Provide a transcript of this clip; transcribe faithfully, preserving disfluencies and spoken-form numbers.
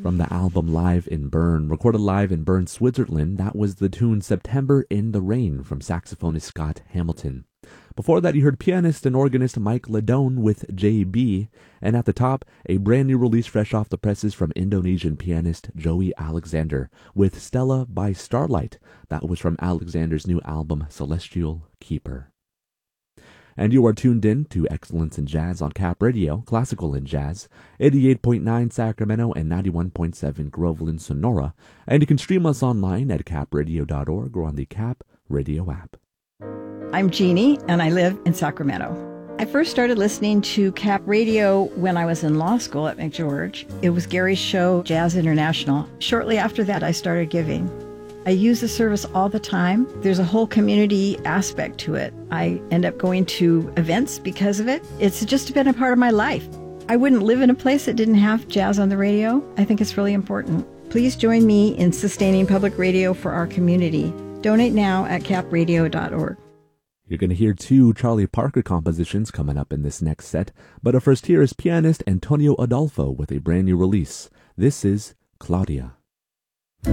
From the album Live in Bern, recorded live in Bern, Switzerland, that was the tune September in the Rain from saxophonist Scott Hamilton. Before that, you heard pianist and organist Mike Ledone with J B, and at the top, a brand new release fresh off the presses from Indonesian pianist Joey Alexander with Stella by Starlight. That was from Alexander's new album Celestial Keeper. And you are tuned in to Excellence in Jazz on Cap Radio, Classical in Jazz, eighty-eight point nine Sacramento and ninety-one point seven Groveland, Sonora. And you can stream us online at cap radio dot org or on the Cap Radio app. I'm Jeannie, and I live in Sacramento. I first started listening to Cap Radio when I was in law school at McGeorge. It was Gary's show, Jazz International. Shortly after that, I started giving. I use the service all the time. There's a whole community aspect to it. I end up going to events because of it. It's just been a part of my life. I wouldn't live in a place that didn't have jazz on the radio. I think it's really important. Please join me in sustaining public radio for our community. Donate now at cap radio dot org. You're going to hear two Charlie Parker compositions coming up in this next set, but up first here is pianist Antonio Adolfo with a brand new release. This is Claudia.